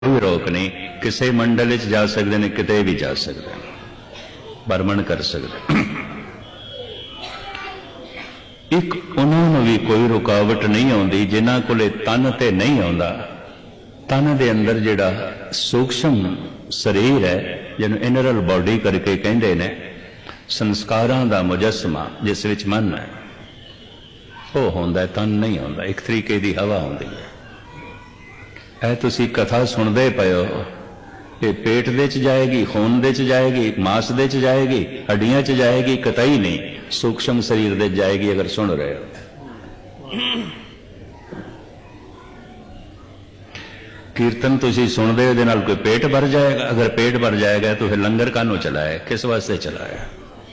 कोई रोक नहीं, किसी मंडल च जा सकते हैं, किते भी जा सकते हैं, भरमण कर सकते। एक उन्होंने भी कोई रुकावट नहीं आती जिन्हां कोले तन ते नहीं आंदा। तन दे अंदर जिहड़ा सूक्ष्म शरीर है, जिन्हों इनरल बॉडी करके कहते ने, संस्कारां दा मुजस्मा जिस विच मन है वो होंदा, तन नहीं होंदा, एक तरीके की हवा होंदी है। ऐ तुसी कथा सुनते पे हो, ये पेट दे च जाएगी, खून दे च जाएगी, मांस दे च जाएगी, हड्डियां च जाएगी, कतई नहीं सूक्ष्म शरीर दे जाएगी। अगर सुन रहे हो कीर्तन तुसी सुनते हो, नाल कोई पेट भर जाएगा। अगर पेट भर जाएगा तो फिर लंगर कानों चलाया, किस वास्ते चलाया?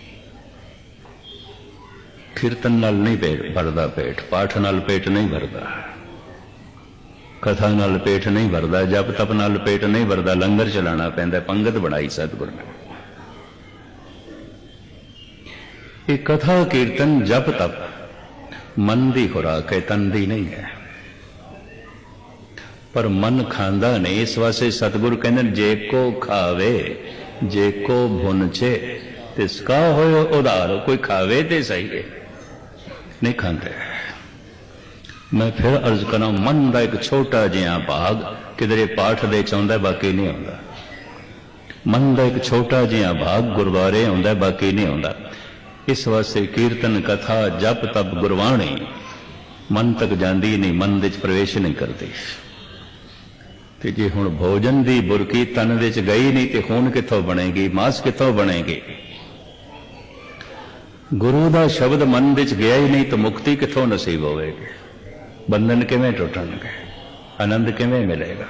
कीर्तन नाल नहीं पेट भरदा, पेट पाठ नाल पेट नहीं भरदा, कथा नाल पेट नहीं भरदा, जप तप नाल पेट नहीं भरदा, लंगर चलाना पैंदा। पंगत बनाई सतगुर ने। ये कथा कीर्तन जप तप मन की खुराक है, तन दी नहीं है। पर मन खांदा नहीं, इस वास्ते सतगुरु कहते जे को खावे जे को भुनचे तिसका होयो उधार। कोई खावे ते सही है, नहीं खाते। मैं फिर अर्ज करा, मन का एक छोटा जिहा भाग किधरे पाठ दे चाहता, बाकी नहीं आता। मन का एक छोटा जिहा भाग गुरुद्वारे आंदा, बाकी नहीं आता। इस वास्ते कीर्तन कथा जप तप गुरबाणी मन तक जाती नहीं, मन दे प्रवेश नहीं करती। तो जे हुण भोजन की बुरकी तन दे च गई नहीं तो खून कित्थों बनेगी, मांस कित्थों बनेगी? गुरु का शब्द मन दे च गया ही नहीं तो मुक्ति कित्थों नसीब होवेगी? बंधन किवें टुटणगे? आनंद किवें मिलेगा?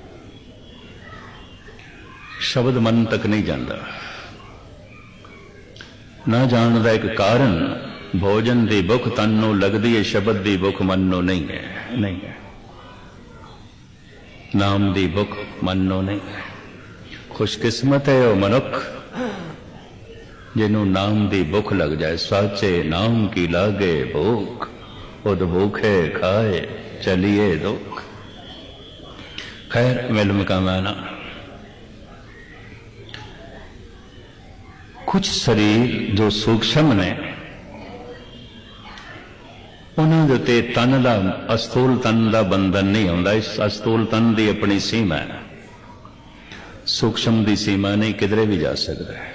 शब्द मन तक नहीं जाता। ना जान का एक कारण भोजन की भुख तन नूं लगदी है, शब्द की भुख मन नूं नहीं है। नहीं है, नाम की भुख मन नूं नहीं है। खुशकिस्मत है वह मनुख जिन्हों नाम की भुख लग जाए। साचे नाम की लागे भूख, खुद भूखे खाए चलिए दुख। खैर मिल मकाना कुछ शरीर जो सूक्ष्म ने, उन्होंने उत्ते तन का अस्थूल तन का बंधन नहीं होंदा। इस अस्थूल तन की अपनी सीमा है, सूक्ष्म की सीमा नहीं, किधरे भी जा सकता है।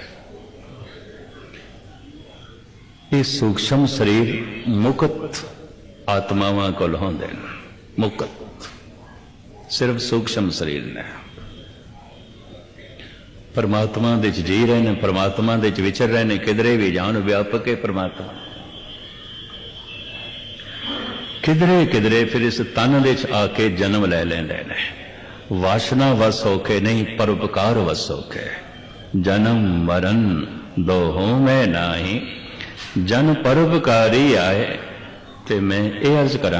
ये सूक्ष्म शरीर मुक्त आत्मावां कोल होंदे ने, मुक्त सिर्फ सूक्ष्म शरीर ने। परमात्मा दे जी रहे ने, परमात्मा दे विचर रहे ने, किधरे भी जान व्यापक है परमात्मा। किधरे किधरे फिर इस तन दे आके जन्म ले लेंदे ने। वासना वस होके नहीं, परोपकार वस होके। जन्म मरण दोहों में नाही, जन परोपकारी आए। ते मैं ये अर्ज करा,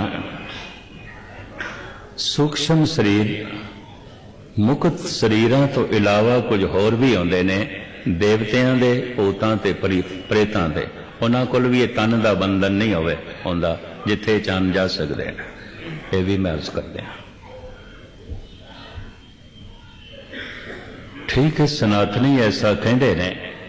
सूक्ष्म शरीर मुक्त शरीरां तो इलावा कुछ होर भी आउंदे ने, देवतियां दे, भूतां ते प्रेतां दे। उन्हां कोल भी ये तन का बंधन नहीं होवे होंदा, जिथे चान जा सकते हैं। ये भी मैं अर्ज करते हैं। ठीक है, सनातनी ऐसा कहते ने,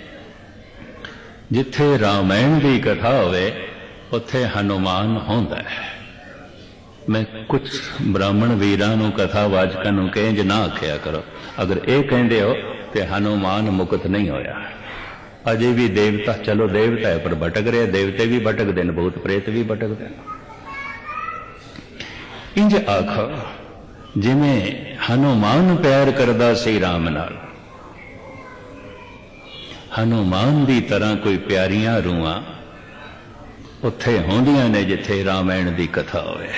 जिथे रामायण की कथा होवे उत्थे हनुमान होंदा है। मैं कुछ ब्राह्मण वीरां कथावाचकां नूं इंज ना आख्या करो। अगर ये कहते हो तो हनुमान मुक्त नहीं होया। अजे भी देवता, चलो देवता है पर भटक रहे, देवते भी भटकते हैं, भूत प्रेत भी भटकते हैं। इंज आखो जिमें हनुमान प्यार करदा सी राम नाल, हनुमान की तरह कोई प्यारियां रूहां उत्थे होंदियां ने जिथे रामायण की कथा होवे।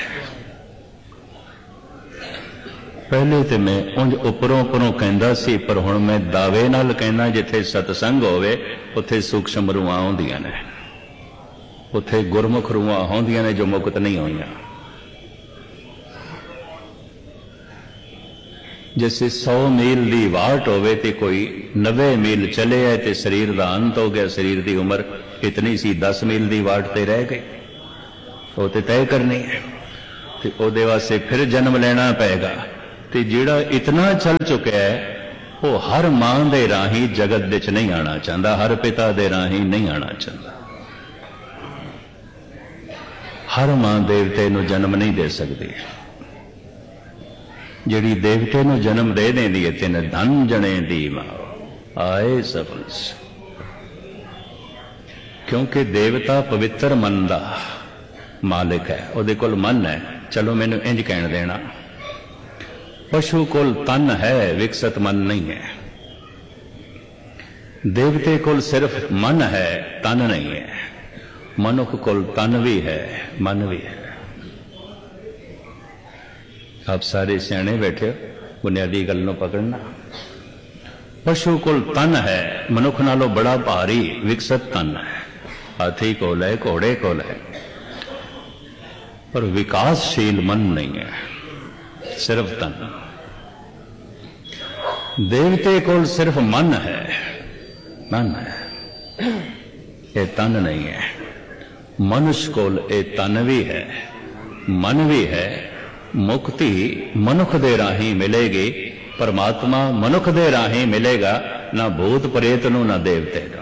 पहले तो मैं उंज उपरों उपरों कहंदा सी, पर हुण मैं दावे नाल कहना, जिथे सतसंग होवे उत्थे सूक्ष्म रूहां होंदियां ने, उत्थे गुरमुख रूहां होंदियां ने जो मुक्त नहीं होईयां। जैसे 100 मील की वाट होवे ते कोई 90 मील चले है तो शरीर का अंत हो गया, शरीर की उम्र इतनी सी, 10 मील की वाट ते रह गई, वो तो तय करनी है। तो उहदे वास्ते फिर जन्म लेना पेगा। ਤੇ ਜਿਹੜਾ ਇਤਨਾ ਚੱਲ ਚੁੱਕਿਆ ਹੈ ਉਹ ਹਰ ਮਾਂ ਦੇ ਰਾਹੀਂ ਜਗਤ ਵਿੱਚ ਨਹੀਂ ਆਣਾ ਚਾਹੁੰਦਾ, ਹਰ ਪਿਤਾ ਦੇ ਰਾਹੀਂ ਨਹੀਂ ਆਣਾ ਚਾਹੁੰਦਾ। ਹਰ ਮਾਂ ਦੇਵਤੇ ਨੂੰ ਜਨਮ ਨਹੀਂ ਦੇ ਸਕਦੀ। ਜਿਹੜੀ ਦੇਵਤੇ ਨੂੰ ਜਨਮ ਦੇ ਦਿੰਦੀ ਹੈ ਤਿੰਨ ਧਨ ਜਣੇ ਦੀ ਮਾਂ ਆਏ ਸਬਸ, ਕਿਉਂਕਿ ਦੇਵਤਾ ਪਵਿੱਤਰ ਮਨ ਦਾ ਮਾਲਿਕ ਹੈ, ਉਹਦੇ ਕੋਲ ਮਨ ਹੈ। ਚਲੋ ਮੈਨੂੰ ਇੰਜ ਕਹਿਣ ਦੇਣਾ, ਪਸ਼ੂ ਕੋਲ ਤਨ ਹੈ, ਵਿਕਸਤ ਮਨ ਨਹੀਂ ਹੈ। ਦੇਵਤੇ ਕੋਲ ਸਿਰਫ ਮਨ ਹੈ, ਤਨ ਨਹੀਂ ਹੈ। ਮਨੁੱਖ ਕੋਲ ਤਨ ਵੀ ਹੈ, ਮਨ ਵੀ ਹੈ। ਆਪ ਸਾਰੇ ਸਿਆਣੇ ਬੈਠੇ ਬੁਨਿਆਦੀ ਗੱਲ ਨੂੰ ਪਕੜਨਾ। ਪਸ਼ੂ ਕੋਲ ਤਨ ਹੈ, ਮਨੁੱਖ ਨਾਲੋਂ ਬੜਾ ਭਾਰੀ ਵਿਕਸਤ ਤਨ ਹੈ। ਹਾਥੀ ਕੋਲ ਹੈ, ਘੋੜੇ ਕੋਲ ਹੈ, ਪਰ ਵਿਕਾਸਸ਼ੀਲ ਮਨ ਨਹੀਂ ਹੈ, ਸਿਰਫ ਤਨ। ਦੇਵਤੇ ਕੋਲ ਸਿਰਫ ਮਨ ਹੈ, ਮਨ ਹੈ, ਇਹ ਤਨ ਨਹੀਂ ਹੈ। ਮਨੁष्य ਕੋਲ ਇਹ ਤਨ ਵੀ ਹੈ, ਮਨ ਵੀ ਹੈ। ਮੁਕਤੀ ਮਨੁੱਖ ਦੇ ਰਾਹੀਂ ਮਿਲੇਗੀ, ਪਰਮਾਤਮਾ ਮਨੁੱਖ ਦੇ ਰਾਹੀਂ ਮਿਲੇਗਾ, ਨਾ ਭੂਤ ਪ੍ਰੇਤ ਨੂੰ ਨਾ ਦੇਵਤੇ ਨੂੰ।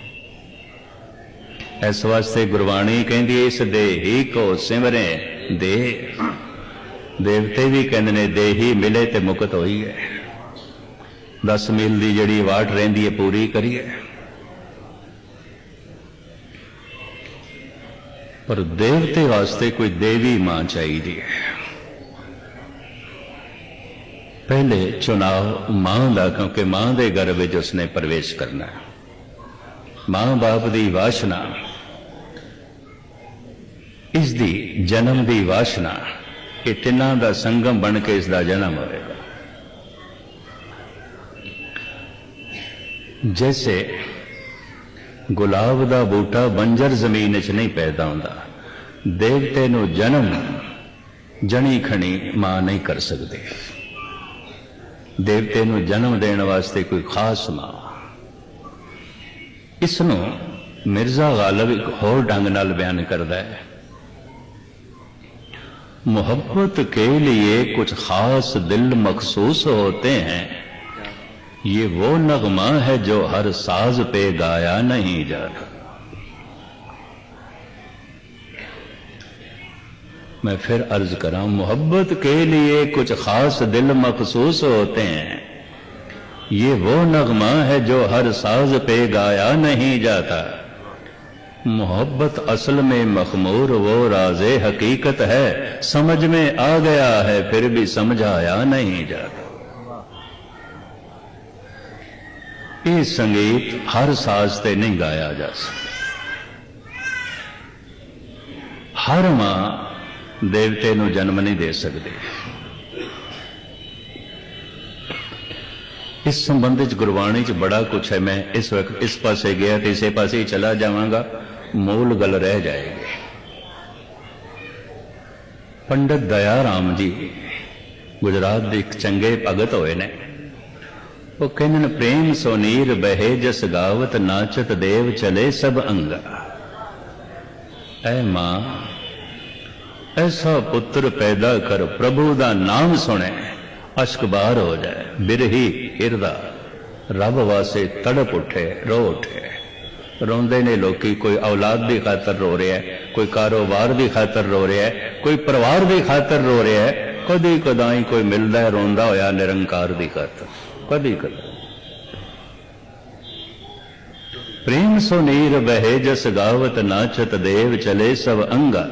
ਇਸ ਵਾਸਤੇ ਗੁਰਬਾਣੀ ਕਹਿੰਦੀ ਇਸ ਦੇਹੀ ਕੋ ਸਿਮਰੇ ਦੇ। ਦੇਵਤੇ ਵੀ ਕਹਿੰਦੇ ਨੇ ਦੇਹੀ ਮਿਲੇ ਤੇ ਮੁਕਤ ਹੋਈ ਹੈ। 10 ਮੀਲ ਦੀ ਜਿਹੜੀ ਵਾਟ ਰਹਿੰਦੀ ਹੈ ਪੂਰੀ ਕਰੀਏ। ਪਰ ਦੇਵਤੇ ਵਾਸਤੇ ਕੋਈ ਦੇਵੀ ਮਾਂ ਚਾਹੀਦੀ ਹੈ। ਪਹਿਲੇ ਚੁਣਾਵ ਮਾਂ ਦਾ, ਕਿਉਂਕਿ ਮਾਂ ਦੇ ਗਰਭ ਵਿੱਚ ਉਸਨੇ ਪ੍ਰਵੇਸ਼ ਕਰਨਾ। ਮਾਂ ਬਾਪ ਦੀ ਵਾਸ਼ਨਾ, ਇਸ ਦੀ ਜਨਮ ਦੀ ਵਾਸ਼ਨਾ, ਇਹ ਤਿੰਨਾਂ ਦਾ ਸੰਗਮ ਬਣ ਕੇ ਇਸ ਦਾ ਜਨਮ ਹੋਏਗਾ। ਜੈਸੇ ਗੁਲਾਬ ਦਾ ਬੂਟਾ ਬੰਜਰ ਜ਼ਮੀਨ ਵਿੱਚ ਨਹੀਂ ਪੈਦਾ ਹੁੰਦਾ, ਦੇਵਤੇ ਨੂੰ ਜਨਮ ਜਣੀ ਖਣੀ ਮਾਂ ਨਹੀਂ ਕਰ ਸਕਦੀ। ਦੇਵਤੇ ਨੂੰ ਜਨਮ ਦੇਣ ਵਾਸਤੇ ਕੋਈ ਖਾਸ ਮਾਂ। ਇਸ ਨੂੰ ਮਿਰਜ਼ਾ ਗਾਲਿਬ ਇੱਕ ਹੋਰ ਢੰਗ ਨਾਲ ਬਿਆਨ ਕਰਦਾ ਹੈ। मोहब्बत के लिए कुछ खास दिल मखसूस होते हैं, ये वो नगमा है जो हर साज पे गाया नहीं जाता। मैं फिर अर्ज करा, मोहब्बत के लिए कुछ खास दिल मखसूस होते हैं, ये वो नगमा है जो हर साज पे गाया नहीं जाता। मोहब्बत असल में मखमूर वो राज़े हकीकत है, समझ में आ गया है फिर भी समझाया नहीं जाता। ये संगीत हर साज ते नहीं गाया जा सकता। हर मां देवते नूं जन्म नहीं दे सकती। इस संबंध च गुरबाणी च बड़ा कुछ है। मैं इस वक्त इस पासे गया तो इसे पासे ही चला जावांगा, मूल गल रह जाएगी। पंडित दया राम जी गुजरात के एक चंगे भगत होए ने, वो कहने प्रेम सोनीर बहे जस गावत नाचत देव चले सब अंगा। ऐ मां ऐसा पुत्र पैदा कर प्रभु दा नाम सुने अश्क बार हो जाए, बिरही हिरदा रब वासे तड़प उठे रो उठे। रोंदे ने लोकी, कोई औलाद की खातर रो रहा है, कोई कारोबार की खातर रो रहा है, कोई परिवार की खातर रो रहा है, कदी कदाई कोई मिलता है रोंदा होया निरंकार की खातर, कदी कदा। प्रेम सो नीर बहे जस गावत नाचत देव चले सब अंगा।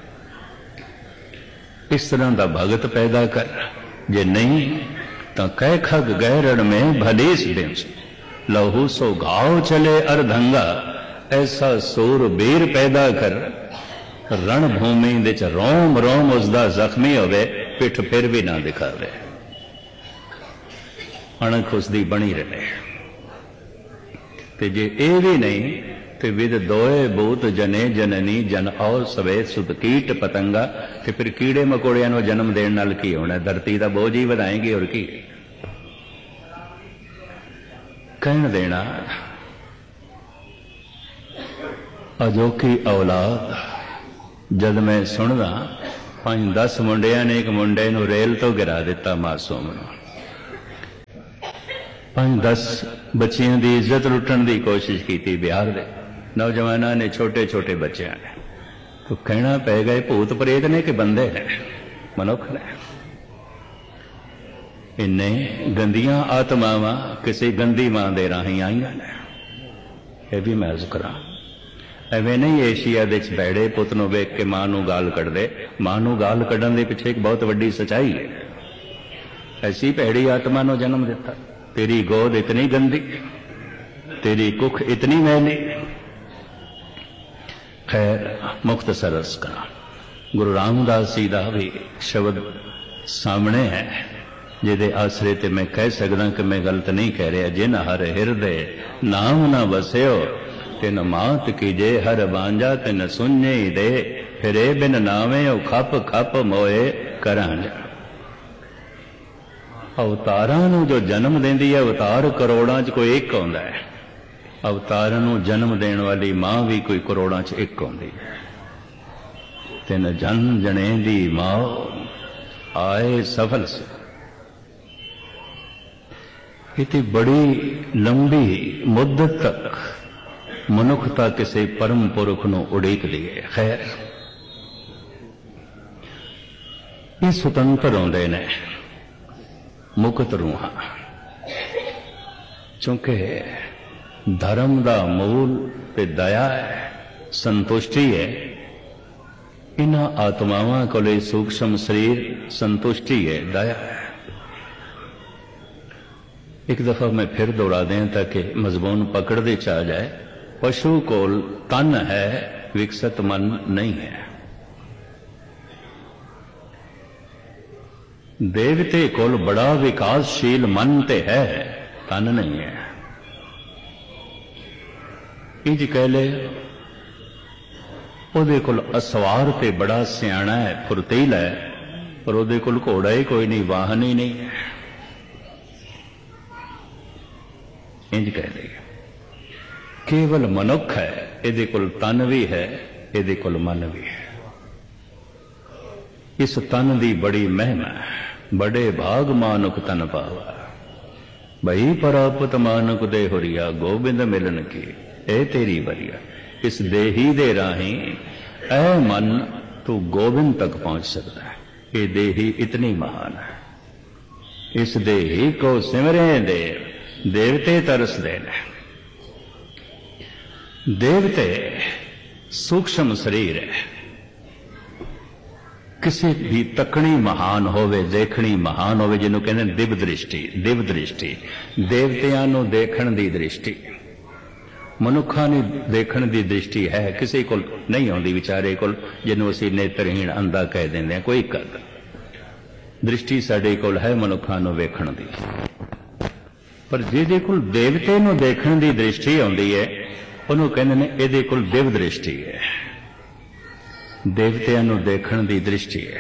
इस तरह का भगत पैदा कर, जे नहीं तो कह खग गैरण में भलीस दिन लहू सो घाव चले अर्धंगा। ऐसा सूर बीर पैदा कर रणभूमि विच रोम रोम उसदा जख्मी होवे, पिठ फिर भी ना दिखावे, अणख उसदी बनी रहे। ते जे ये भी नहीं तो विद दोए भूत जने जननी जन और सवे सुत कीट पतंगा। ते फिर कीड़े मकोड़ियां नूं जन्म देण नाल की होना, धरती दा बोझ ही वधाएंगे और की कहण देना। अजोखी औलाद जद मैं सुनदा 5-10 ਮੁੰਡਿਆਂ ਨੇ ਇੱਕ ਮੁੰਡੇ ਨੂੰ ਰੇਲ ਤੋਂ ਗਿਰਾ ਦਿੱਤਾ, ਮਾਸੂਮ ਨੂੰ। 5-10 ਬੱਚਿਆਂ ਦੀ ਇੱਜ਼ਤ ਲੁੱਟਣ ਦੀ ਕੋਸ਼ਿਸ਼ ਕੀਤੀ ਬਿਹਾਰ ਦੇ ਨੌਜਵਾਨਾਂ ਨੇ, ਛੋਟੇ ਛੋਟੇ ਬੱਚਿਆਂ ਨੇ। तो कहना पै गए भूत प्रेत ने कि बंदे ने, मनुख ने। इन्ने गंदियां आत्मावां किसी गंदी मां दे राही आईयां ने। यह भी मैं अर्ज करा, एवें नहीं एशिया दे बैड़े पुत नूं वेख के मां नूं गाल कढ़दे। मां नूं गाल कढ़न दे पिछे एक बहुत वड्डी सच्चाई है। ऐसी भैड़ी आत्मा नूं जन्म दिता, तेरी गोद इतनी गंदी, तेरी कुख इतनी मैली। खैर मुख्तसर अर्ज करा, गुरु रामदास जी का भी शब्द सामने है, जिहदे आसरे ते मैं कह सकदा कि मैं गलत नहीं कह रहा। जिन हर हिरदे नाम न बस्यो, तिन मात कीजे हर बांझा, तिन सुने दे फिरे बिन नावे, ओ खप खप मोए करांजा। अवतारां नूं जो जन्म देंदी है, अवतार करोड़ां च कोई एक आउंदा है। अवतारां नूं जन्म देण वाली मां भी कोई करोड़ां च एक आउंदी है। तिन जन जने दी मां आए सफल से। इतनी बड़ी लंबी मुद्दत तक मनुखता किसी परम पुरख नूं उड़ीकदी है। खैर ये सुतंत्र होंदे ने मुक्त रूहां, क्योंकि धर्म दा मूल ते दया है, संतुष्टि है। इन्हां आत्मावां कोले सूक्ष्म शरीर संतुष्टि है, दया है। एक दफा मैं फिर दोहरा दें ताकि मजमून पकड़ते च आ जाए। पशु कोल तन है, विकसित मन नहीं है। देवते कोल बड़ा विकासशील मन ते है, तन नहीं है। इंज कह ले ਉਹਦੇ ਕੋਲ ਅਸਵਾਰ ਤੇ बड़ा सियाणा है, फुर्तीला है, पर ਉਹਦੇ ਕੋਲ घोड़ा ही कोई नहीं, वाहन ही नहीं है। इंज कह ले केवल मनुख है, ਇਹਦੇ ਕੋਲ तन भी है, ਇਹਦੇ ਕੋਲ मन भी है। इस तन की बड़ी महिमा, बड़े भाग मानुक तन पावा, भई परापत मानुक दे हुरिया, गोबिंद मिलन की ए तेरी वरिया। इस देही दे राही ऐ मन तू गोबिंद तक पहुंच सकता है। ये देही इतनी महान है। इस देही को सिमरे देव, देवते तरस देने। देवते सूक्ष्म शरीर है। किसी भी तकनी महान होवे, देखनी महान होवे, जिन्हों कहते दिव दृष्टि। दिव दृष्टि देवतियां नूं देखण दी दृष्टि, मनुखा ने देखण दी दृष्टि है, किसी को नहीं आउंदी विचारे को, जिन्हों असीं नेत्रहीन अंधा कह देंदे हैं। कोई कर दृष्टि साडे कोल है मनुखा नूं वेखण दी, पर जिहदे कोल देवते नूं देखण दी दृष्टि आउंदी है, उहनूं कहंदे ने इहदे कोल दिव दृष्टि है। देवतियां नूं देखण दी दृष्टि है।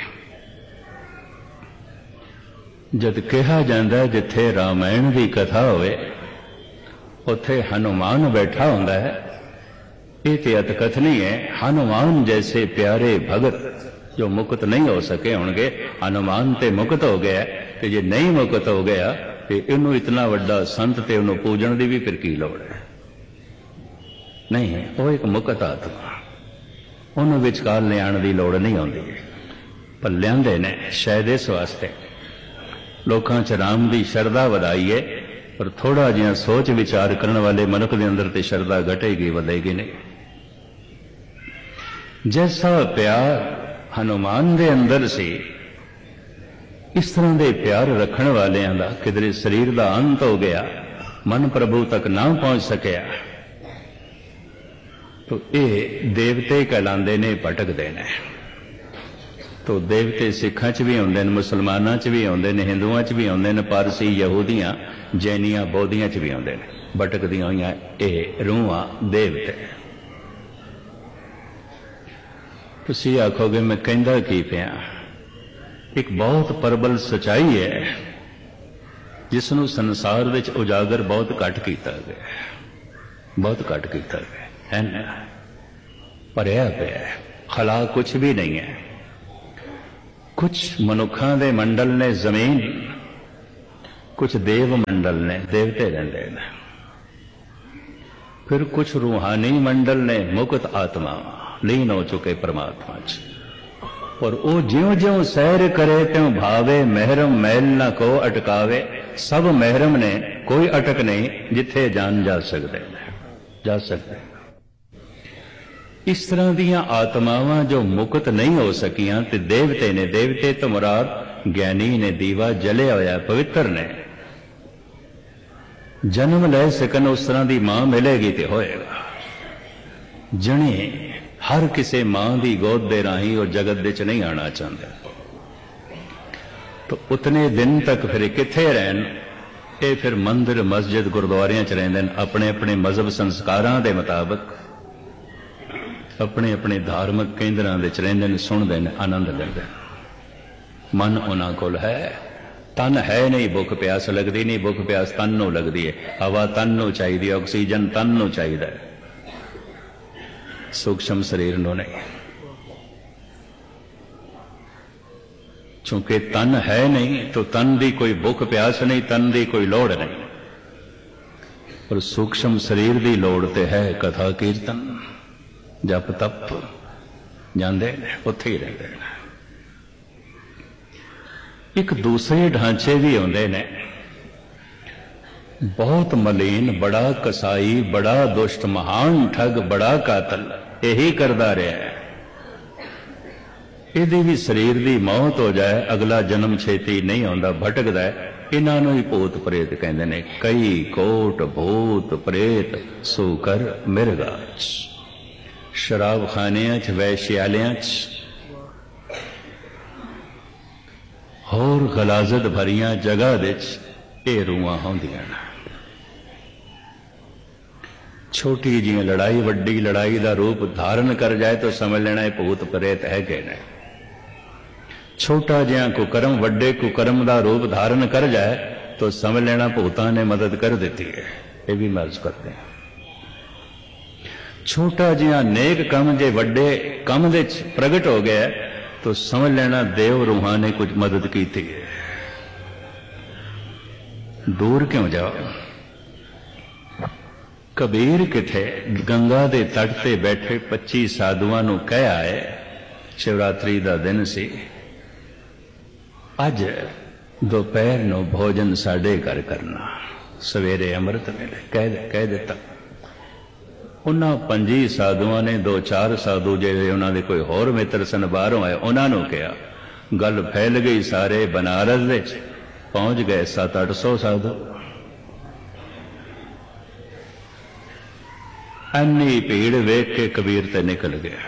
जद कहा जांदा है जिथे रामायण की कथा होवे उत्थे हनुमान बैठा होंदा है। ये तो अतकथनी है। हनुमान जैसे प्यारे भगत जो मुक्त नहीं हो सके होंगे, हनुमान ते मुक्त हो गया, ते जे नहीं मुक्त हो गया तो इनू इतना वड्डा संत ते उन्होंने पूजन की भी फिर की लोड़ है? नहीं है। वो एक मुक्त आत्मा, उन्होंने विचकार लियाण की लोड़ नहीं आती, पर लियाते ने शायद इस वास्ते लोगों च राम की शरधा वधाई है, पर थोड़ा जिहा सोच विचार करने वाले मनुख के अंदर तो शरधा घटेगी, वधेगी नहीं। जैसा प्यार हनुमान के अंदर से, इस तरह के प्यार रखने वालियां दा किधरे शरीर का अंत हो गया, मन प्रभु तक ना पहुंच सकिया, तो ये देवते कहलाते ने, भटकते ने। तो देवते सिखां च भी आउंदे ने, मुसलमानां च भी आउंदे ने, हिंदुआं च भी आउंदे ने, पारसी यहूदियां जैनियां बौद्धियां च भी आउंदे ने। भटकदियां होइयां ये रूहां देवते। तुसीं आखोगे मैं कहंदा की पिया, एक बहुत प्रबल सच्चाई है जिसनों संसार विच उजागर बहुत घट कीता गया, बहुत घट कीता गया है ना। भरिया पिया, खला कुछ भी नहीं है। कुछ मनुखा दे मंडल ने जमीन, कुछ देव मंडल ने देवते रहते हैं, फिर कुछ रूहानी मंडल ने मुक्त आत्मा लीन हो चुके परमात्मा च। और वो ज्यों ज्यों सैर करे त्यों भावे महरम मैल ना को अटकावे। सब महरम ने, कोई अटक नहीं, जिथे जान जा सकते। इस तरह दियां आत्मावां जो मुक्त नहीं हो सकियां ते देवते ने, देवते तो मुराद ज्ञानी ने, दीवा जलिया होया पवित्र ने, जन्म ले सकन उस तरह की मां मिलेगी तो होएगा। जने हर किसी मां की गोद दे राही और जगत दे च नहीं आना चाहता, तो उतने दिन तक फिर किथे रहन? ये फिर मंदिर मस्जिद गुरुद्वारियां च रहिंदे ने, अपने अपने मजहब संस्कारां दे मुताबिक अपने अपने धार्मिक केंद्रां दे च रहिंदे ने, सुनदे ने, आनंद लैंदे ने। मन उन्हां कोल है, तन है नहीं, भुख प्यास लगती नहीं, भुख प्यास तन नूं लगदी है, हवा तन नूं चाहीदी, ऑक्सीजन तन नूं चाहीदा है, सूक्ष्म शरीर नूं नहीं। चूंकि तन है नहीं तो तन की कोई भुख प्यास नहीं, तन की कोई लोड़ नहीं, पर सूक्ष्म शरीर की लोड़ तो है। कथा कीर्तन जप तप जाते उत्थे ही रहते हैं। एक दूसरे ढांचे भी आते ने, बहुत मलीन, बड़ा कसाई, बड़ा दुष्ट, महान ठग, बड़ा कातल, यही करता रहा है। यदि भी शरीर की मौत हो जाए, अगला जन्म छेती नहीं आता, भटकता है। इन्हों ही भूत प्रेत कहते हैं। कई कोट भूत प्रेत सूकर मिर्गा, शराब खानिया च, वैश्यालियां च, होर गलाजत भरिया जगह दे ये रूहां होंदियां ने। छोटी जी लड़ाई वड्डी लड़ाई का रूप धारण कर जाए तो समझ लेना ये भूत प्रेत है कि नहीं। छोटा जिहा कुकर्म वड्डे कुकर्म का रूप धारण कर जाए तो समझ लेना भूतां ने मदद कर दी है। ये भी मर्ज करते हैं। छोटा जिहा नेक कम जे वड्डे कम दे प्रगट हो गया तो समझ लेना देव रूहां ने कुछ मदद की थी। दूर क्यों जाओ? कबीर किथे गंगा दे तट ते बैठे 25 साधुआं नूं कह आए, शिवरात्रि दा दिन सी, अज दोपहर नूं भोजन साडे घर करना, सवेरे अमृत वेले कह दिता। उन्हां 25 साधुआं ने 2-4 साधु जिहड़े उन्हां दे कोई होर मित्र सन बाहरों आए, उन्हां नूं कहा। गल फैल गई, सारे बनारस दे पहुंच गए 700-800 साधु। अन्नी भीड़ वेख के कबीर ते निकल गया।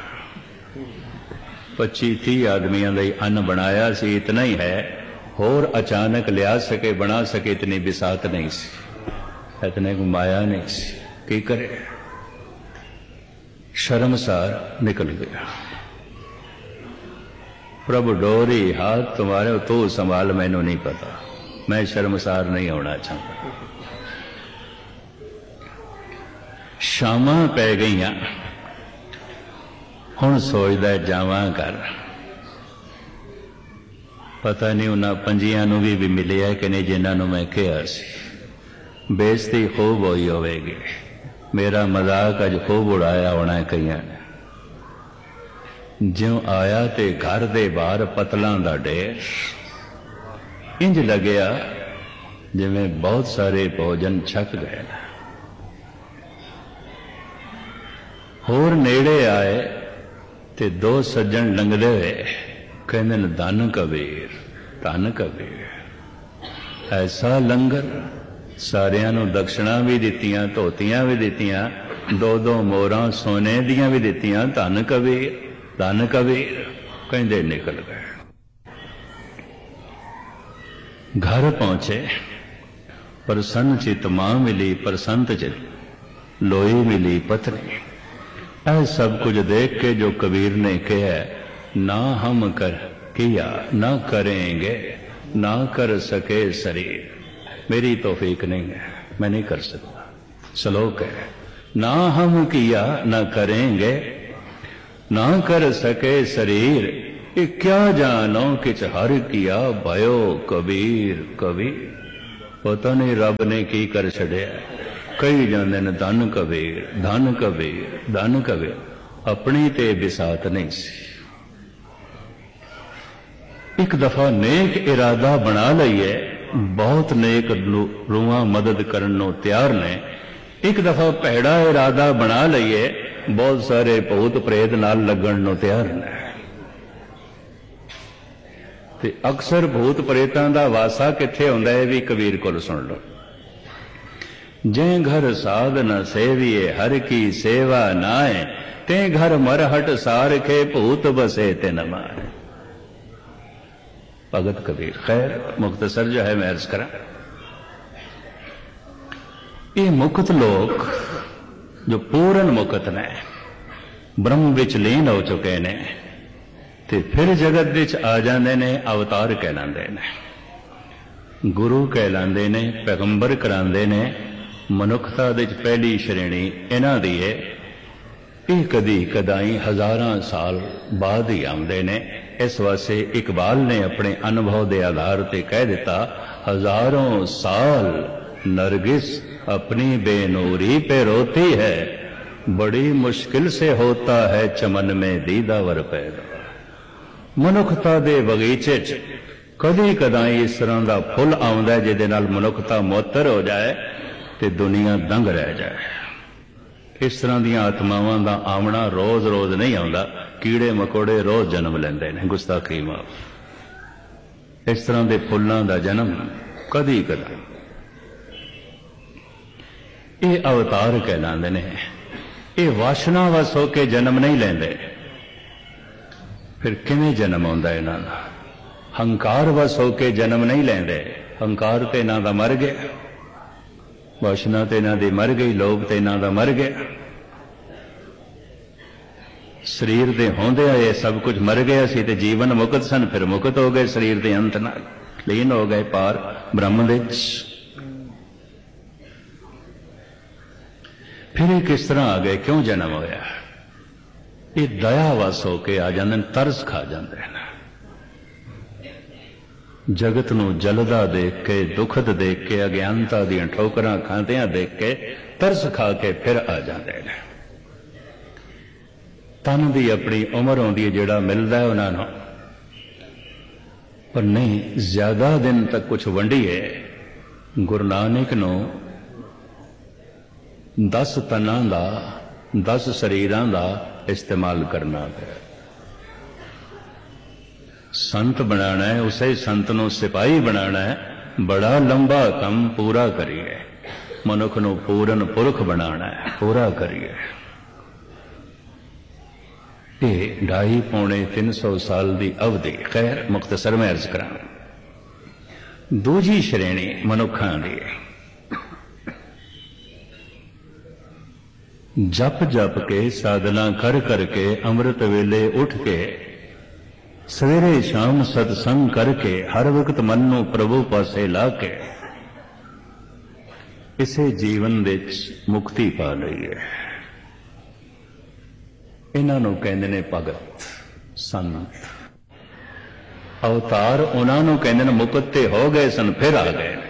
25-30 आदमियों का अन्न बनाया सी, इतना ही है, होर अचानक लिया सके बना सके इतनी बिसात नहीं सी, इतने को माया नहीं सी, की करे? शर्मसार निकल गया। प्रभु डोरी हाथ तुम्हारे, तू संभाल, मैनू नहीं पता, मैं शर्मसार नहीं होना चाहता। शामां पै गईयां, हुण सोचदा जावां घर। पता नहीं उन्हां 5 नूं भी मिलिया कि नहीं जिन्हां नूं मैं कहा सी। बेइज्जती खूब होई होवेगी, मेरा मजाक अज खूब उड़ाया होना कईयां ने। ज्यों आया ते घर दे बाहर पतलां दा ढेर, इंज लग्या जिवें बहुत सारे भोजन छक गए। होर नेड़े आए ते 2 सज्जन लंघदे हुए कहंदे ने, धन कबीर, धन कबीर। ऐसा लंगर, सारियां नूं दक्षिणा भी दित्तियां, धोतियां भी दित्तियां, 2-2 मोहरां सोने दियां भी दित्तियां। धन कबीर, धन कबीर कहंदे निकल गए। घर पहुंचे, प्रसन्न चित मां मिली, प्रसन्न चित लोई मिली पत्नी। ऐ सब कुछ देख के जो कबीर ने कहा, ना हम कर किया ना करेंगे, ना कर सके शरीर, मेरी तौफीक नहीं है, मैं नहीं कर सकता। श्लोक है, ना हम किया ना करेंगे, ना कर सके शरीर, ये क्या जानो किच हर किया भयो कबीर कबीर। पता नहीं रब ने की कर छड़िया। कई जाते ने धन कबीर धन कबीर धन कबीर, अपनी ते बिसात नहीं सी। एक दफा नेक इरादा बना लईए, बहुत नेक रूहां मदद करने तैयार ने। एक दफा भैड़ा इरादा बना लईए, बहुत सारे भूत प्रेत नाल लगन नूं तैयार ने। ते अक्सर भूत प्रेतां दा वासा कित्थे हुंदा है भी कबीर कोल सुन लो। जे घर साध न सेविए हर की सेवा नाए, ते घर मरहट सार के भूत बसे तिन माए। भगत कबीर। खैर मुख्तसर जो है मैं अर्ज करा, ये मुक्त लोग जो पूर्ण मुक्त ने, ब्रह्म विच लीन हो चुके ने, ते फिर जगत विच आ जाते ने, अवतार कहलाते ने, गुरु कहलाते ने, पैगंबर कराते ने। मनुखता विच पहली श्रेणी इन्हां दी है। ये कदी कदाई हजारां साल बाद ही आते ने। इस वास्ते इकबाल ने अपने अनुभव के आधार पर कह दिता, हजारों साल नरगिस अपनी बेनूरी पे रोती है, बड़ी मुश्किल से होता है चमन में दीदावर पैदा। मनुखता दे बगीचे च कदी कदाई इस तरह का फुल आउंदा है जिहदे नाल मनुखता मुअत्तर हो जाए ते दुनिया दंग रह जाए। इस तरह दी आत्मावां दा आमना रोज रोज नहीं आउंदा। कीड़े मकोड़े रोज जन्म लैंदे ने, गुस्ताखी माफ। इस तरह के फुल्लां दा जन्म कदी कदा। ये अवतार कहलांदे ने। ये वासना वस होके जन्म नहीं लेंदे। फिर किवें जन्म आउंदा इन्हां दा? हंकार वस होके जन्म नहीं लेंदे। हंकार ते इन्हां दा मर गया, वासना ते इन्हां दी मर गई, लोभ ते इन्हां दा मर गया। शरीर दे होंदे ये सब कुछ मर गया सी ते जीवन मुक्त सन, फिर मुक्त हो गए शरीर दे अंत नाल, लीन हो गए पार ब्रह्म दे। फिर ये किस तरह आ गए, क्यों जन्म होया? ये दया वस होके आ जाते, तरस खा जाते हैं। जगत नूं जलदा देख के, दुखद देख के, अज्ञानता दी ठोकरां खांदियां देख के तरस खा के फिर आ जाते हैं। तन दी अपनी उम्र होंदी है, जिहड़ा मिलदा है उन्हां नूं, पर नहीं ज्यादा दिन तक कुछ वंडीए। गुरु नानक नूं 10 तनां दा 10 शरीरां दा इस्तेमाल करना है। संत बनाना है, उसे संत नूं सिपाही बनाना है। बड़ा लंबा कम पूरा करिए। मनुख नूं पूरन पुरख बनाना है, पूरा करिए। ये 250-300 साल की अवधि। खैर मुख्तसर में अर्ज करा। दूजी श्रेणी मनुखां दी, जप जप के साधना कर करके, अमृत वेले उठ के, सवेरे शाम सत्संग करके, हर वक्त मन नूं प्रभु पासे ला के इसे जीवन विच मुक्ति पा लई है। इन्हां नूं कहंदे ने भगत संत। अवतार उन्हां नूं कहंदे ने मुक्त ते हो गए सन, फिर आ गए ने।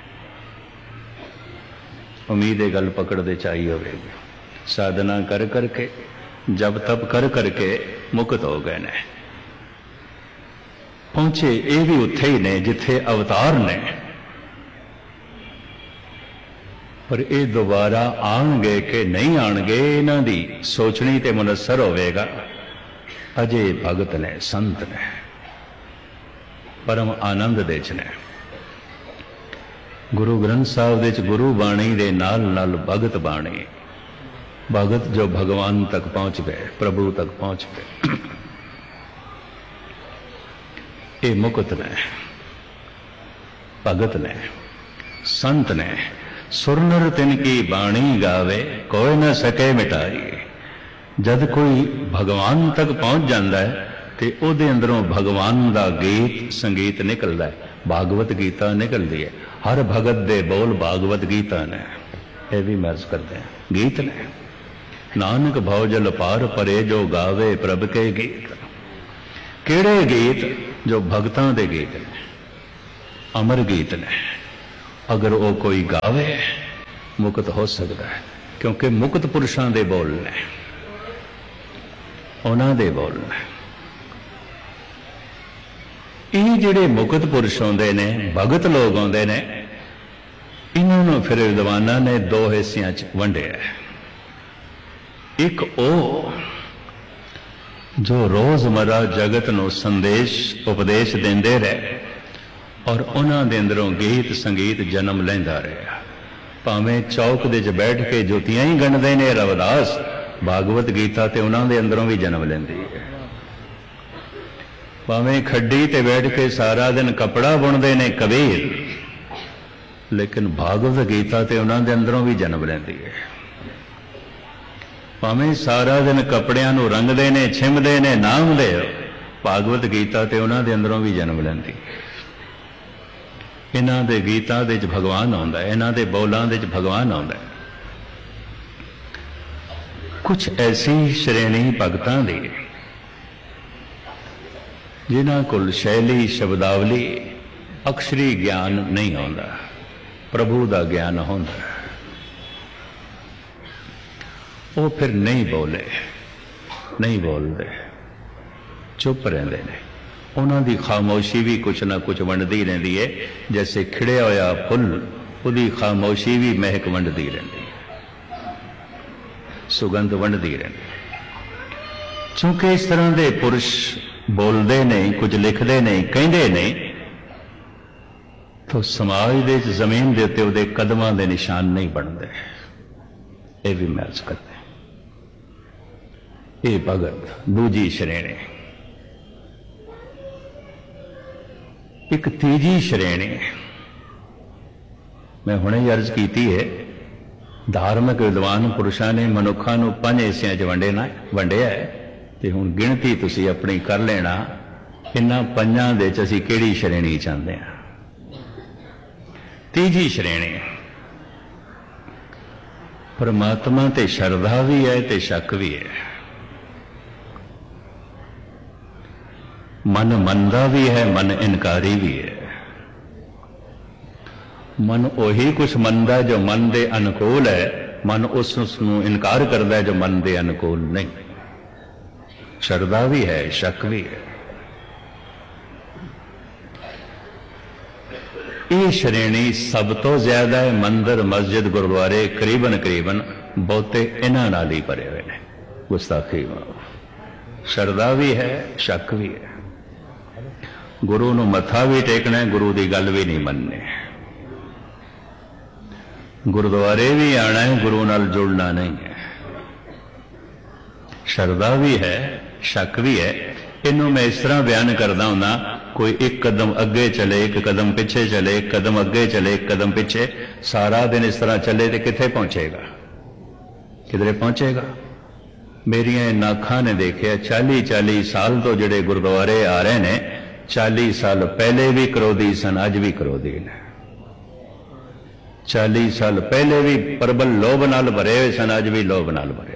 उम्मीद है गल पकड़ते चाहिए होगी। साधना कर करके, जब तप कर करके मुक्त हो गए ने। पहुंचे ये भी उत्थे ही ने जिथे अवतार ने, पर ये दोबारा आएंगे कि नहीं आएंगे, इन्हां दी सोचनी ते मुनस्सर होवेगा। अजे भगत ने, संत ने, परम आनंद दे च ने। गुरु ग्रंथ साहिब दे च गुरु बाणी दे नाल नाल भगत बाणी। भगत जो भगवान तक पहुंच गए, प्रभु तक पहुंच गए, ये मुक्त ने, भगत ने, संत ने। सुरनर तिनकी बाणी गावे, कोई न सके मिटाई। जद कोई भगवान तक पहुंच जाता है तो उहदे अंदरों भगवान का गीत संगीत निकलता है। भागवत गीता निकलती है। हर भगत दे बोल भागवत गीता ने। यह भी महसूस करते हैं, गीत ने। नानक भवजल पार परे जो गावे प्रभ के गीत। ਕਿਹੜੇ ਗੀਤ? ਜੋ ਭਗਤਾਂ ਦੇ ਗੀਤ ਨੇ, ਅਮਰ ਗੀਤ ਨੇ। ਅਗਰ ਉਹ ਕੋਈ ਗਾਵੇ ਮੁਕਤ ਹੋ ਸਕਦਾ ਹੈ, ਕਿਉਂਕਿ ਮੁਕਤ ਪੁਰਸ਼ਾਂ ਦੇ ਬੋਲ ਨੇ, ਉਹਨਾਂ ਦੇ ਬੋਲ ਨੇ। ਇਹ ਜਿਹੜੇ ਮੁਕਤ ਪੁਰਸ਼ ਆਉਂਦੇ ਨੇ, ਭਗਤ ਲੋਕ ਆਉਂਦੇ ਨੇ, ਇਹਨਾਂ ਨੂੰ ਫਿਰ ਵਿਦਵਾਨਾਂ ਨੇ ਦੋ ਹਿੱਸਿਆਂ 'ਚ ਵੰਡਿਆ। ਇੱਕ ਉਹ ਜੋ ਰੋਜ਼ਮਰਾ ਜਗਤ ਨੂੰ ਸੰਦੇਸ਼ ਉਪਦੇਸ਼ ਦਿੰਦੇ ਰਹੇ ਔਰ ਉਹਨਾਂ ਦੇ ਅੰਦਰੋਂ ਗੀਤ ਸੰਗੀਤ ਜਨਮ ਲੈਂਦਾ ਰਿਹਾ। ਭਾਵੇਂ ਚੌਕ ਦੇ 'ਚ ਬੈਠ ਕੇ ਜੁੱਤੀਆਂ ਹੀ ਗਣਦੇ ਨੇ ਰਵਿਦਾਸ, ਭਾਗਵਤ ਗੀਤਾ ਤੇ ਉਹਨਾਂ ਦੇ ਅੰਦਰੋਂ ਵੀ ਜਨਮ ਲੈਂਦੀ ਹੈ। ਭਾਵੇਂ ਖੱਡੀ ਤੇ ਬੈਠ ਕੇ ਸਾਰਾ ਦਿਨ ਕੱਪੜਾ ਬੁਣਦੇ ਨੇ ਕਬੀਰ, ਲੇਕਿਨ ਭਾਗਵਤ ਗੀਤਾ ਤੇ ਉਹਨਾਂ ਦੇ ਅੰਦਰੋਂ ਵੀ ਜਨਮ ਲੈਂਦੀ ਹੈ। ਭਾਵੇਂ ਸਾਰਾ ਦਿਨ ਕੱਪੜਿਆਂ ਨੂੰ ਰੰਗਦੇ ਨੇ, ਛਿਮਦੇ ਨੇ, ਨਾਮ ਦੇ, ਭਾਗਵਤ ਗੀਤਾ ਤੇ ਉਹਨਾਂ ਦੇ ਅੰਦਰੋਂ ਵੀ ਜਨਮ ਲੈਂਦੀ ਹੈ। ਇਹਨਾਂ ਦੇ ਗੀਤਾਂ ਦੇ 'ਚ ਭਗਵਾਨ ਆਉਂਦਾ, ਇਹਨਾਂ ਦੇ ਬੋਲਾਂ ਦੇ 'ਚ ਭਗਵਾਨ ਆਉਂਦਾ। ਕੁਛ ਐਸੀ ਸ਼੍ਰੇਣੀ ਭਗਤਾਂ ਦੀ ਜਿਨ੍ਹਾਂ ਕੋਲ ਸ਼ੈਲੀ, ਸ਼ਬਦਾਵਲੀ, ਅਕਸ਼ਰੀ ਗਿਆਨ ਨਹੀਂ ਆਉਂਦਾ, ਪ੍ਰਭੂ ਦਾ ਗਿਆਨ ਹੁੰਦਾ। ਉਹ ਫਿਰ ਨਹੀਂ ਬੋਲਦੇ, ਚੁੱਪ ਰਹਿੰਦੇ ਨੇ। ਉਹਨਾਂ ਦੀ ਖਾਮੋਸ਼ੀ ਵੀ ਕੁਛ ਨਾ ਕੁਛ ਵੰਡਦੀ ਰਹਿੰਦੀ ਹੈ। ਜੈਸੇ ਖਿੜਿਆ ਹੋਇਆ ਫੁੱਲ, ਉਹਦੀ ਖਾਮੋਸ਼ੀ ਵੀ ਮਹਿਕ ਵੰਡਦੀ ਰਹਿੰਦੀ ਹੈ, ਸੁਗੰਧ ਵੰਡਦੀ ਰਹਿੰਦੀ। ਕਿਉਂਕਿ ਇਸ ਤਰ੍ਹਾਂ ਦੇ ਪੁਰਸ਼ ਬੋਲਦੇ ਨਹੀਂ, ਕੁਝ ਲਿਖਦੇ ਨਹੀਂ, ਕਹਿੰਦੇ ਨਹੀਂ, ਤਾਂ ਸਮਾਜ ਦੇ ਜ਼ਮੀਨ ਦੇ ਉੱਤੇ ਉਹਦੇ ਕਦਮਾਂ ਦੇ ਨਿਸ਼ਾਨ ਨਹੀਂ ਬਣਦੇ। ਇਹ ਵੀ ਮੈਂ ਅਰਜ਼ ਕਰਦਾ। ਇਹ ਭਗਤ ਦੂਜੀ ਸ਼੍ਰੇਣੀ। ਇੱਕ ਤੀਜੀ ਸ਼੍ਰੇਣੀ ਮੈਂ ਹੁਣੇ ਹੀ ਅਰਜ਼ ਕੀਤੀ ਹੈ। ਧਾਰਮਿਕ ਵਿਦਵਾਨ ਪੁਰਸ਼ਾਂ ਨੇ ਮਨੁੱਖਾਂ ਨੂੰ 5 ਹਿੱਸਿਆਂ 'ਚ ਵੰਡਿਆ ਹੈ, ਤੇ ਹੁਣ ਗਿਣਤੀ ਤੁਸੀਂ ਆਪਣੀ ਕਰ ਲੈਣਾ, ਇਹਨਾਂ 5 ਦੇ 'ਚ ਅਸੀਂ ਕਿਹੜੀ ਸ਼੍ਰੇਣੀ ਚਾਹੁੰਦੇ ਹਾਂ। ਤੀਜੀ ਸ਼੍ਰੇਣੀ ਪਰਮਾਤਮਾ ਤੇ ਸ਼ਰਧਾ ਵੀ ਹੈ ਤੇ ਸ਼ੱਕ ਵੀ ਹੈ। ਮਨ ਮੰਨਦਾ ਵੀ ਹੈ, ਮਨ ਇਨਕਾਰੀ ਵੀ ਹੈ। ਮਨ ਉਹੀ ਕੁਛ ਮੰਨਦਾ ਜੋ ਮਨ ਦੇ ਅਨੁਕੂਲ ਹੈ, ਮਨ ਉਸ ਨੂੰ ਇਨਕਾਰ ਕਰਦਾ ਹੈ ਜੋ ਮਨ ਦੇ ਅਨੁਕੂਲ ਨਹੀਂ। ਸ਼ਰਧਾ ਵੀ ਹੈ, ਸ਼ੱਕ ਵੀ ਹੈ। ਇਹ ਸ਼੍ਰੇਣੀ ਸਭ ਤੋਂ ਜ਼ਿਆਦਾ ਹੈ। ਮੰਦਰ, ਮਸਜਿਦ, ਗੁਰਦੁਆਰੇ ਕਰੀਬਨ ਬਹੁਤੇ ਇਹਨਾਂ ਨਾਲ ਹੀ ਭਰੇ ਹੋਏ ਨੇ। ਗੁਸਤਾਖੀ ਸ਼ਰਧਾ ਵੀ ਹੈ, ਸ਼ੱਕ ਵੀ ਹੈ। ਗੁਰੂ ਨੂੰ ਮੱਥਾ ਵੀ ਟੇਕਣਾ, ਗੁਰੂ ਦੀ ਗੱਲ ਵੀ ਨਹੀਂ ਮੰਨਣੀ। ਗੁਰਦੁਆਰੇ ਵੀ ਆਣਾ ਹੈ, ਗੁਰੂ ਨਾਲ ਜੁੜਨਾ ਨਹੀਂ ਹੈ। ਸ਼ਰਧਾ ਵੀ ਹੈ, ਸ਼ੱਕ ਵੀ ਹੈ। ਇਹਨੂੰ ਮੈਂ ਇਸ ਤਰ੍ਹਾਂ ਬਿਆਨ ਕਰਦਾ ਹੁੰਦਾ, ਕੋਈ ਇੱਕ ਕਦਮ ਅੱਗੇ ਚਲੇ, ਇੱਕ ਕਦਮ ਪਿੱਛੇ ਚਲੇ, ਇੱਕ ਕਦਮ ਅੱਗੇ ਚਲੇ, ਇੱਕ ਕਦਮ ਪਿੱਛੇ, ਸਾਰਾ ਦਿਨ ਇਸ ਤਰ੍ਹਾਂ ਚੱਲੇ ਤੇ ਕਿੱਥੇ ਪਹੁੰਚੇਗਾ? ਕਿਧਰੇ ਪਹੁੰਚੇਗਾ? ਮੇਰੀਆਂ ਇਹਨਾਂ ਅੱਖਾਂ ਨੇ ਦੇਖਿਆ 40 ਸਾਲ ਤੋਂ ਜਿਹੜੇ ਗੁਰਦੁਆਰੇ ਆ ਰਹੇ ਨੇ, 40 ਸਾਲ ਪਹਿਲੇ ਵੀ ਕਰੋਧੀ ਸਨ, ਅੱਜ ਵੀ ਕਰੋਧੀ ਨੇ। 40 ਸਾਲ ਪਹਿਲੇ ਵੀ ਪ੍ਰਬਲ ਲੋਭ ਨਾਲ ਭਰੇ ਹੋਏ ਸਨ, ਅੱਜ ਵੀ ਲੋਭ ਨਾਲ ਭਰੇ।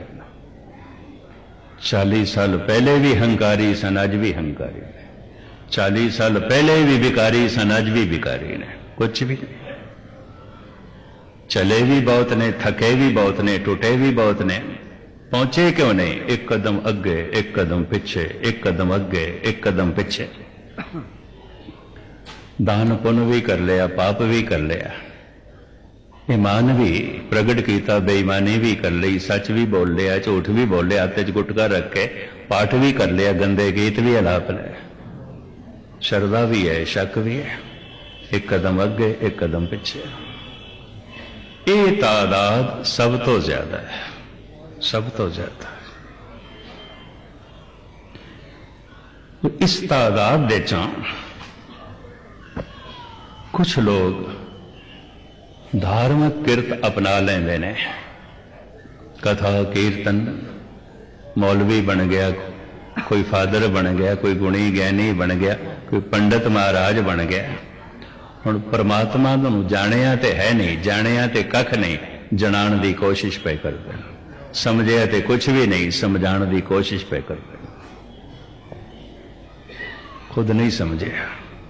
40 ਸਾਲ ਪਹਿਲੇ ਵੀ ਹੰਕਾਰੀ ਸਨ, ਅੱਜ ਵੀ ਹੰਕਾਰੀ ਨੇ। 40 ਸਾਲ ਪਹਿਲੇ ਵੀ ਵਿਕਾਰੀ ਸਨ, ਅੱਜ ਵੀ ਵਿਕਾਰੀ ਨੇ। ਕੁਛ ਵੀ ਨਹੀਂ। ਚਲੇ ਵੀ ਬਹੁਤ ਨੇ, ਥਕੇ ਵੀ ਬਹੁਤ ਨੇ, ਟੁੱਟੇ ਵੀ ਬਹੁਤ ਨੇ। ਪਹੁੰਚੇ ਕਿਉਂ ਨਹੀਂ? ਇੱਕ ਕਦਮ ਅੱਗੇ, ਇੱਕ ਕਦਮ ਪਿੱਛੇ, ਇੱਕ ਕਦਮ ਅੱਗੇ, ਇੱਕ ਕਦਮ ਪਿੱਛੇ। ਦਾਨ ਪੁੰਨ ਵੀ ਕਰ ਲਿਆ, ਪਾਪ ਵੀ ਕਰ ਲਿਆ, ਈਮਾਨ ਵੀ ਪ੍ਰਗਟ ਕੀਤਾ, ਬੇਈਮਾਨੀ ਵੀ ਕਰ ਲਈ, ਸੱਚ ਵੀ ਬੋਲ ਲਿਆ, ਝੂਠ ਵੀ ਬੋਲ ਲਿਆ, ਹੱਥ 'ਚ ਗੁਟਕਾ ਰੱਖ ਕੇ ਪਾਠ ਵੀ ਕਰ ਲਿਆ, ਗੰਦੇ ਗੀਤ ਵੀ ਅਲਾਪ ਲਏ। ਸ਼ਰਧਾ ਵੀ ਹੈ, ਸ਼ੱਕ ਵੀ ਹੈ। ਇੱਕ ਕਦਮ ਅੱਗੇ, ਇੱਕ ਕਦਮ ਪਿੱਛੇ। ਇਹ ਤਾਦਾਦ ਸਭ ਤੋਂ ਜ਼ਿਆਦਾ ਹੈ, ਸਭ ਤੋਂ ਜ਼ਿਆਦਾ। ਇਸ ਤਾਦਾਦ ਦੇ ਚੋਂ ਕੁਛ ਲੋਗ धार्मिक किरत अपना लेंदे ने। कथा कीर्तन, मौलवी बन गया, कोई फादर बन गया, कोई गुणी ज्ञानी बन गया, कोई पंडित महाराज बन गया। हुण परमात्मा नूं जाणिया ते है नहीं, जाणिया ते कख नहीं, जणाण दी कोशिश पे करदे। समझिया ते कुछ भी नहीं, समझाण दी कोशिश पे करदे। खुद नहीं समझिया।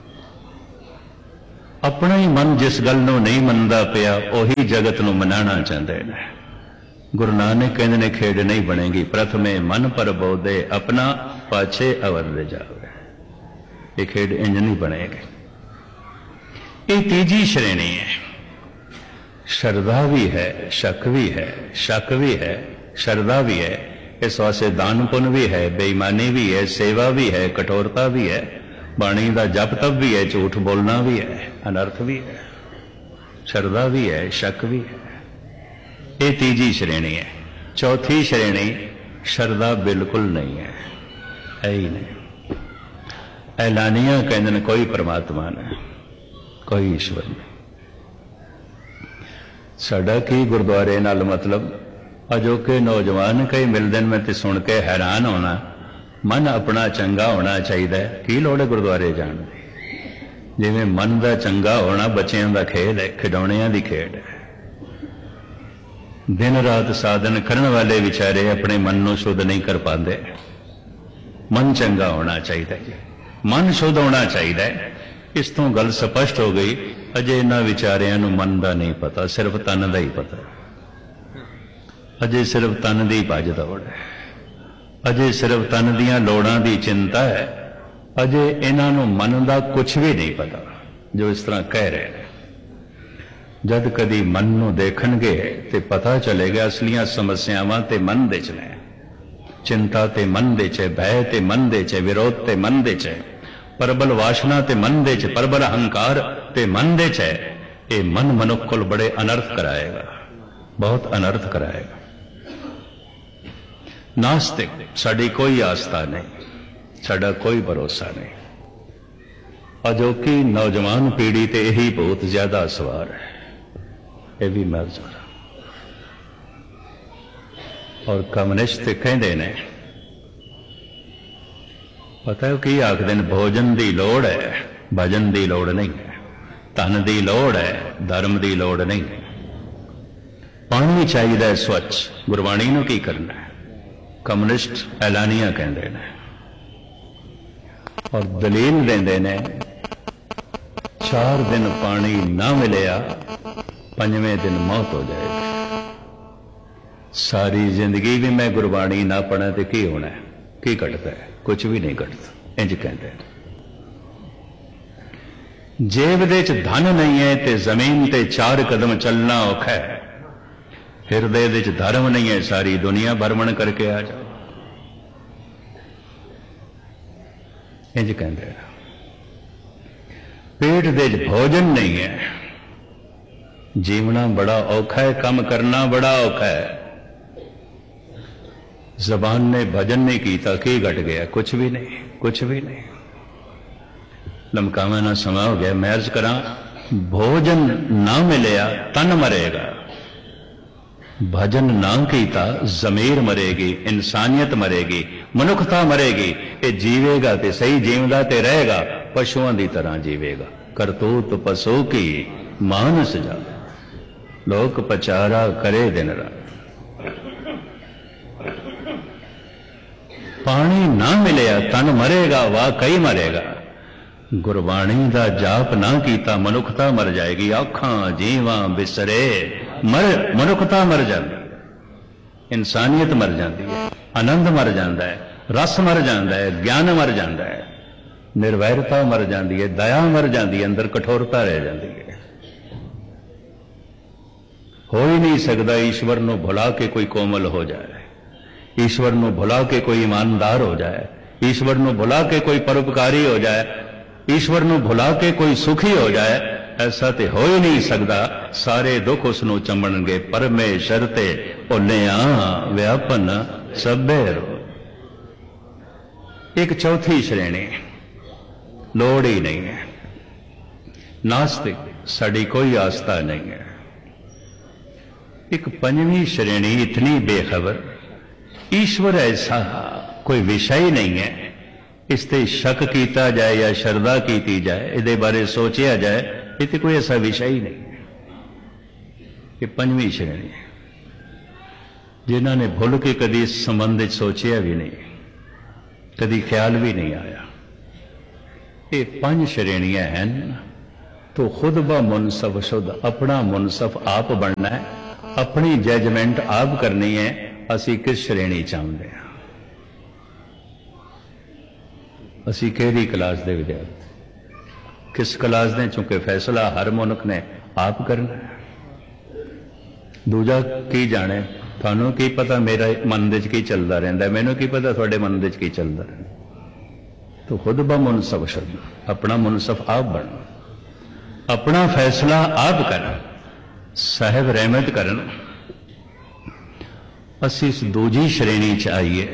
अपना ही मन जिस गल नूं नहीं मनदा पिया उही जगत नूं मनाना चाहते हैं। गुरु नानक कहते ने खेड नहीं बनेगी, प्रथमे मन पर बोधे अपना पाछे अवर ले जावे। ये खेड इंज नहीं बनेगी। ये तीजी श्रेणी है। श्रद्धा भी है, शक भी है, शक भी है, श्रद्धा भी है। इस वास्ते दान पुण्य भी है, बेईमानी भी है, सेवा भी है, कठोरता भी है, बाणी का जप तप भी है, झूठ बोलना भी है, अनर्थ भी है, श्रद्धा भी है, शक भी है। ये तीजी श्रेणी है। चौथी श्रेणी श्रद्धा बिल्कुल नहीं है ही नहीं। ऐलानिया कहते हैं कोई परमात्मा नहीं, कोई ईश्वर नहीं। साडा की गुरुद्वारे नाल मतलब अजोके नौजवान कई मिलते हैं, मैं तो सुन के हैरान होना। मन अपना चंगा होना चाहिए, की लोड़ है गुरुद्वारे जाने की। जिवें मन का चंगा होना बच्चों का खेल है, खिडौणियां की खेड है। दिन रात साधन करने वाले विचारे अपने मन को शुद्ध नहीं कर पाते। मन चंगा होना चाहिए जी, मन शुद्ध होना चाहिए। इस तो गल स्पष्ट हो गई। अजे इन्हां विचारियां नूं मन का नहीं पता, सिर्फ तन का ही पता। अजे सिर्फ तन की भज दौड़ है, अजे सिर्फ तन दियां लोड़ां की चिंता है। अजे इन्हां नूं मन का कुछ भी नहीं पता जो इस तरह कह रहे हैं। जद कदी मन नूं देखणगे ते पता चलेगा असलियां समस्यावां ते मन दे च ने। चिंता ते मन दे च, भय ते मन दे च, विरोध ते मन दे च, परबल वासना ते मन दे च, परबल अहंकार ते मन दे च। ये मन मनुख को बड़े अनर्थ कराएगा, बहुत अनर्थ कराएगा। नास्तिक साड़ी कोई आस्था नहीं, साड़ा कोई भरोसा नहीं। अजोकी नौजवान पीढ़ी ते यही बहुत ज्यादा सवार है, ये भी महसूस। और कम्युनिस्ट कहते ने, पता है कि आखदे ने भोजन की लोड़ है, भजन की लोड़ नहीं है। धन की लोड़ है, धर्म की लोड़ नहीं है। पानी चाहिए स्वच्छ, गुरबाणी नूं की करना है। कम्युनिस्ट ऐलानिया कहते हैं और दलील देंदे ने 4 दिन पानी ना मिलिया 5वें दिन मौत हो जाएगी। सारी जिंदगी भी मैं गुरबाणी ना पढ़ा तो की होना है, की घटता है? कुछ भी नहीं घटता। इंज कहते हैं। जेब दे च धन नहीं है ते जमीन ते 4 कदम चलना औखा है। हिरदे दे च धर्म नहीं है, सारी दुनिया भ्रमण करके आ जाओ। इंज कहते हैं। पेट दे च भोजन नहीं है, जीवना बड़ा औखा है, काम करना बड़ा औखा है। जबान ने भजन नहीं किया, की घट गया? कुछ भी नहीं, कुछ भी नहीं। लमकावा ना समा हो गया। मैं अर्ज करा, भोजन ना मिलया तन मरेगा, भजन ना किया जमीर मरेगी, इंसानियत मरेगी, मनुखता मरेगी। ये जीवेगा तो सही, जीवदा ते रहेगा, पशुओं की तरह जीवेगा। करतूत पशु की मानस जा, लोक पचारा करे दिन रात। पानी ना मिलया तन मरेगा, वाकई मरेगा। गुरबाणी का जाप ना किया मनुखता मर जाएगी। आखां जीवां बिसरे मर, मनुखता मर जाती, इंसानियत मर जाती है, आनंद मर जाता है, रस मर जाता है, ज्ञान मर जाता है, निर्वैरता मर जाती है, दया मर जाती है, अंदर कठोरता रह जाती है। हो ही नहीं सकता ईश्वर को भुला के कोई कोमल हो जाए, ईश्वर को भुला के कोई ईमानदार हो जाए, ईश्वर को भुला के कोई परोपकारी हो जाए, ईश्वर को भुला के कोई सुखी हो जाए। ऐसा तो हो ही नहीं सकता। सारे दुख उसनों चमणगे, परमेश्वर ते भुलिया व्यापन सभे रो। एक चौथी श्रेणी लोड़ ही नहीं है, नास्तिक, साड़ी कोई आस्था नहीं है। एक 5वीं श्रेणी इतनी बेखबर, ईश्वर ऐसा कोई विषय ही नहीं है, इस ते शक किया जाए या श्रद्धा की जाए, इहदे बारे सोचा जाए, ये तो कोई ऐसा विषय ही नहीं है। ये 5वीं श्रेणी है, जिन्हों ने भुल के कभी इस संबंध सोचा भी नहीं, कभी ख्याल भी नहीं आया। ये 5 श्रेणियां हैं। तो खुद ब मुनसफ शुद्ध, अपना मुनसफ आप बनना है, अपनी जजमेंट आप करनी है। असी किस श्रेणी चाहते हैं, असी केड़ी क्लास दे विद्यार्थी, किस क्लास दे, चूंकि फैसला हर मुल्क ने आप करना है। दूजा की जाने, थानू की पता मेरा मन दे की चलता रहिंदा, मैनू की पता तुहाडे मन दे की चलता रहिंदा। तो खुद ब मुनसफ शुद्ध, अपना मुनसफ आप बनना, अपना फैसला आप करना, साहिब रहमत करन। असी इस दूजी श्रेणी च आईए।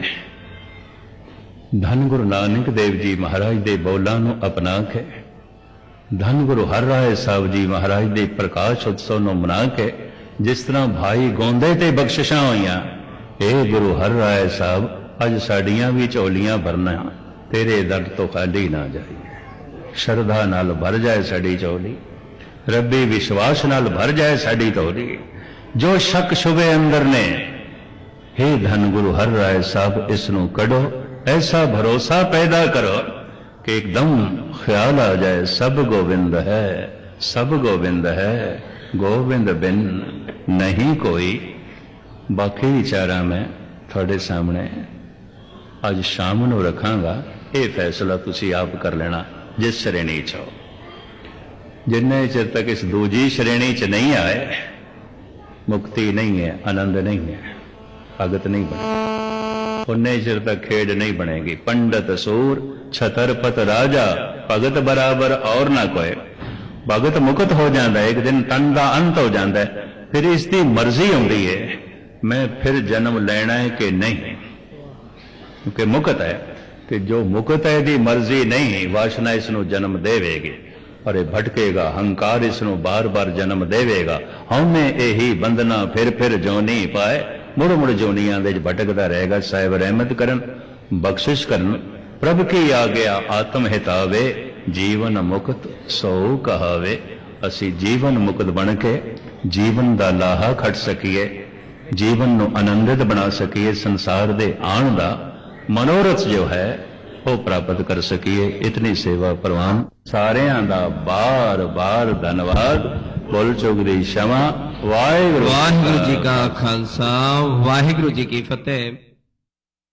धन गुरु नानक देव जी महाराज दे बोलां नूं अपना के, धन गुरु हर राय साहब जी महाराज दे प्रकाश उत्सव नूं मना के, जिस तरह भाई गोंदे ते बख्शिशां होईयां, ए गुरु हर राय साहब अज साडियां भी झोलियां भरना, तेरे दर तो खाली ना जाइए। शरधा नाल भर जाए साडी झोली, रब्बी विश्वास नाल भर जाए साडी झोली। जो शक शुबे अंदर ने, हे धन गुरु हर राय साहब इसनू कढ़ो, ऐसा भरोसा पैदा करो कि एकदम ख्याल आ जाए सब गोविंद है, सब गोविंद है, गोविंद बिन नहीं कोई। बाकी विचारा मैं थोड़े सामने अज शाम नू रखांगा। ये फैसला तुसी आप कर लेना जिस श्रेणी च हो। जिन्ने चिर तक इस दूजी श्रेणी च नहीं आए, मुक्ति नहीं है, आनंद नहीं है, भगत नहीं बने, उन्ने चिर तक खेड नहीं बनेगी। पंडित सूर छतरपत राजा, भगत बराबर और ना कोई। भगत मुक्त हो जाता है, एक दिन तन का अंत हो जाता है, फिर इसकी मर्जी आती है मैं फिर जन्म लेना है कि नहीं, क्योंकि मुक्त है। तो जो मुक्त है दी मर्जी नहीं, वासना इसनों जन्म देवेगी और ये भटकेगा, हंकार इसनों बार बार जन्म देवेगा। हमने यही बंधना फिर जोनी पाए, मुड़ मुड़ जोनियां दे भटकदा रहेगा। साहिब रहमत करन, बख्शिश करन। प्रभ की आ गया आत्म हितावे, जीवन मुक्त सो कहावे। असी जीवन मुक्त बन के जीवन दा लाहा खट सकीए, जीवन नू आनंदित बना सकीए, संसार दे आण दा मनोरथ जो है वो प्राप्त कर सकीए। इतनी सेवा प्रवान सारियां दा बार बार धन्यवाद। बोल चुक दी क्षमा। वाहिगुरू वाहिगुरू जी का खालसा, वाहिगुरू जी की फतेह।